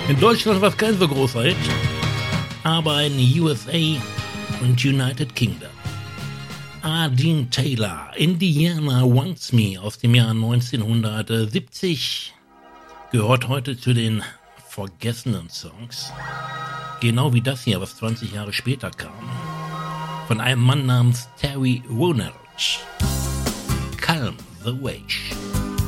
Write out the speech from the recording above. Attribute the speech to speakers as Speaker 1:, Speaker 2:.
Speaker 1: In Deutschland war es kein so großer Hit, aber in USA und United Kingdom. Dean Taylor, Indiana Wants Me aus dem Jahr 1970, gehört heute zu den vergessenen Songs. Genau wie das hier, was 20 Jahre später kam. Von einem Mann namens Terry Wonerich. Calm the Wave.